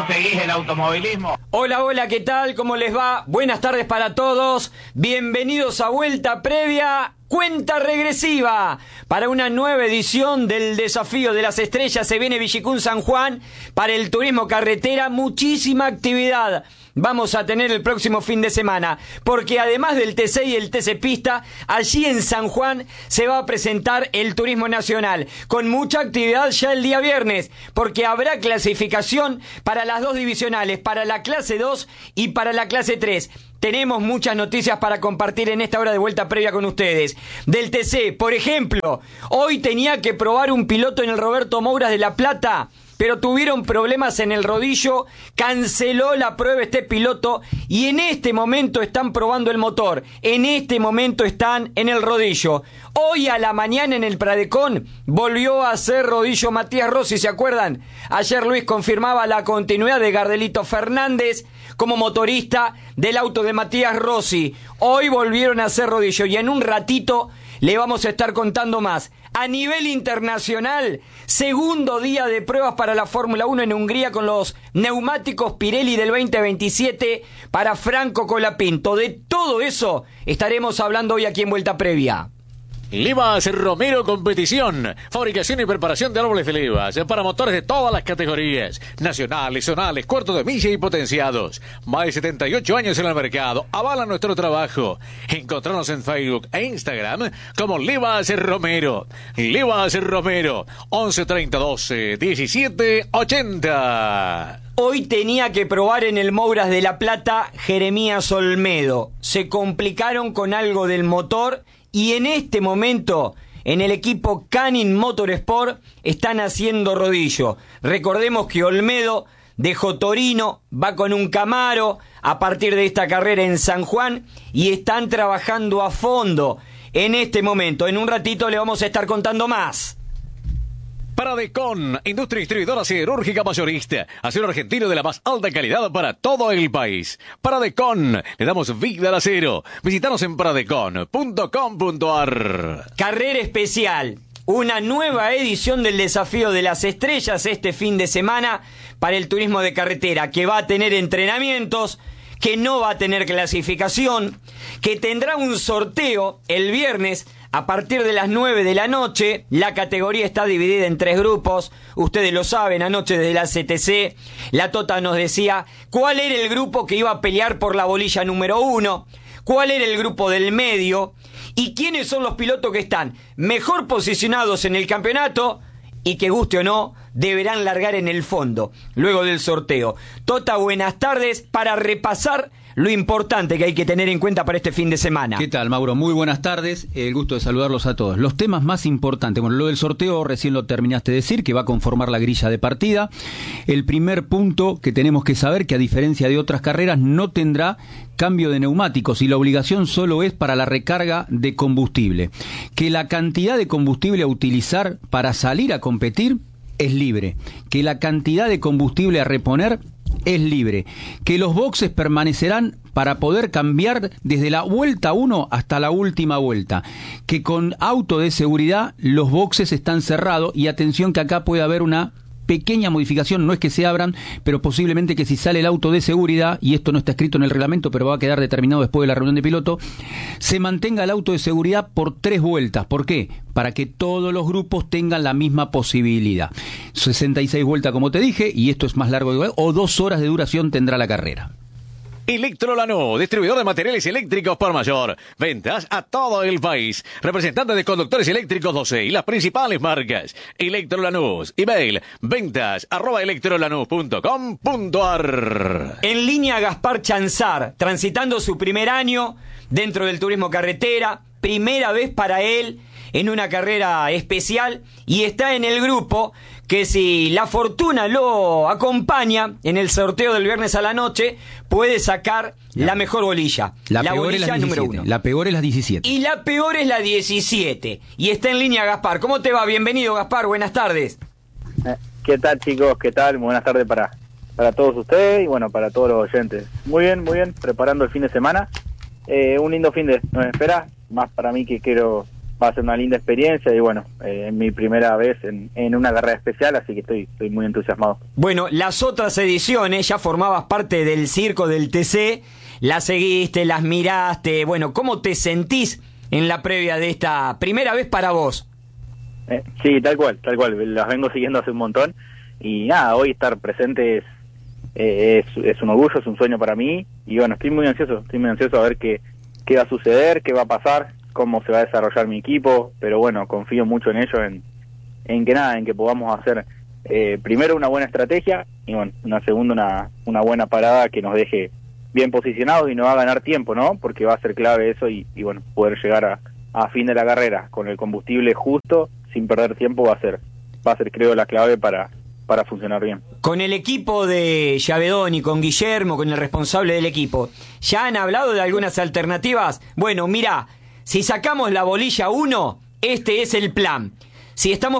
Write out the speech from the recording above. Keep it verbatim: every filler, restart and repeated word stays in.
seguís el automovilismo? Hola, hola, ¿qué tal? ¿Cómo les va? Buenas tardes para todos. Bienvenidos a Vuelta Previa, cuenta regresiva para una nueva edición del Desafío de las Estrellas. Se viene Villicún San Juan para el turismo carretera, muchísima actividad vamos a tener el próximo fin de semana, porque además del T C y el T C Pista, allí en San Juan se va a presentar el turismo nacional, con mucha actividad ya el día viernes, porque habrá clasificación para las dos divisionales, para la clase dos y para la clase tres. Tenemos muchas noticias para compartir en esta hora de Vuelta Previa con ustedes. Del T C, por ejemplo, hoy tenía que probar un piloto en el Roberto Mouras de La Plata, pero tuvieron problemas en el rodillo, canceló la prueba este piloto y en este momento están probando el motor, en este momento están en el rodillo. Hoy a la mañana en el Pradecon volvió a hacer rodillo Matías Rossi, ¿se acuerdan? Ayer Luis confirmaba la continuidad de Gardelito Fernández como motorista del auto de Matías Rossi. Hoy volvieron a hacer rodillo y en un ratito le vamos a estar contando más. A nivel internacional, segundo día de pruebas para la Fórmula uno en Hungría con los neumáticos Pirelli del veinte veintisiete para Franco Colapinto. De todo eso estaremos hablando hoy aquí en Vuelta Previa. Livas Romero Competición, fabricación y preparación de árboles de Livas para motores de todas las categorías, nacionales, zonales, cuartos de milla y potenciados. Más de setenta y ocho años en el mercado, avala nuestro trabajo. Encontrarnos en Facebook e Instagram como Livas Romero. Livas Romero, once treinta doce diecisiete ochenta. Hoy tenía que probar en el Mouras de La Plata Jeremías Olmedo. Se complicaron con algo del motor y en este momento en el equipo Canin Motorsport están haciendo rodillo. Recordemos que Olmedo dejó Torino, va con un Camaro a partir de esta carrera en San Juan y están trabajando a fondo en este momento. En un ratito le vamos a estar contando más. Pradecon, industria distribuidora siderúrgica mayorista, acero argentino de la más alta calidad para todo el país. Pradecon, le damos vida al acero. Visítanos en pradecon punto com punto ar. Carrera especial, una nueva edición del Desafío de las Estrellas este fin de semana para el turismo de carretera, que va a tener entrenamientos, que no va a tener clasificación, que tendrá un sorteo el viernes a partir de las nueve de la noche. La categoría está dividida en tres grupos. Ustedes lo saben, anoche desde la C T C, la Tota nos decía cuál era el grupo que iba a pelear por la bolilla número uno, cuál era el grupo del medio y quiénes son los pilotos que están mejor posicionados en el campeonato y que guste o no, deberán largar en el fondo luego del sorteo. Tota, buenas tardes para repasar lo importante que hay que tener en cuenta para este fin de semana. ¿Qué tal, Mauro? Muy buenas tardes, el gusto de saludarlos a todos. Los temas más importantes, bueno, lo del sorteo recién lo terminaste de decir, que va a conformar la grilla de partida. El primer punto que tenemos que saber, que a diferencia de otras carreras, no tendrá cambio de neumáticos y la obligación solo es para la recarga de combustible. Que la cantidad de combustible a utilizar para salir a competir es libre. Que la cantidad de combustible a reponer es libre, que los boxes permanecerán para poder cambiar desde la vuelta uno hasta la última vuelta, que con auto de seguridad los boxes están cerrados y atención que acá puede haber una pequeña modificación, no es que se abran, pero posiblemente que si sale el auto de seguridad, y esto no está escrito en el reglamento, pero va a quedar determinado después de la reunión de piloto, se mantenga el auto de seguridad por tres vueltas. ¿Por qué? Para que todos los grupos tengan la misma posibilidad. sesenta y seis vueltas, como te dije, y esto es más largo, de, o dos horas de duración tendrá la carrera. Electrolanús, distribuidor de materiales eléctricos por mayor. Ventas a todo el país. Representante de conductores eléctricos doce y las principales marcas. Electrolanús. Email ventas arroba electrolanús punto com punto ar. En línea Gaspar Chanzar, transitando su primer año dentro del turismo carretera. Primera vez para él en una carrera especial y está en el grupo que, si la fortuna lo acompaña en el sorteo del viernes a la noche, puede sacar la, la mejor bolilla. La, la peor bolilla es la número uno. La peor es la diecisiete. Y la peor es la diecisiete. Y está en línea Gaspar. ¿Cómo te va? Bienvenido, Gaspar. Buenas tardes. ¿Qué tal, chicos? ¿Qué tal? Buenas tardes para, para todos ustedes y, bueno, para todos los oyentes. Muy bien, muy bien. Preparando el fin de semana. Eh, un lindo fin de nos espera. Más para mí, que quiero va a ser una linda experiencia y bueno, eh, es mi primera vez en, en una carrera especial, así que estoy, estoy muy entusiasmado. Bueno, las otras ediciones, ya formabas parte del circo del T C, las seguiste, las miraste, bueno, ¿cómo te sentís en la previa de esta primera vez para vos? Eh, sí, tal cual, tal cual, las vengo siguiendo hace un montón y nada, hoy estar presente es, eh, es, es un orgullo, es un sueño para mí y bueno, estoy muy ansioso, estoy muy ansioso a ver qué, qué va a suceder, qué va a pasar, cómo se va a desarrollar mi equipo, pero bueno, confío mucho en ello, en, en que nada, en que podamos hacer eh, primero una buena estrategia y bueno, una segunda una, una buena parada que nos deje bien posicionados y nos va a ganar tiempo, ¿no? Porque va a ser clave eso y, y bueno, poder llegar a, a fin de la carrera con el combustible justo, sin perder tiempo, va a ser, va a ser creo la clave para, para funcionar bien. Con el equipo de Yavedoni, con Guillermo, con el responsable del equipo, ¿ya han hablado de algunas alternativas? Bueno, mira, si sacamos la bolilla uno, este es el plan. Si estamos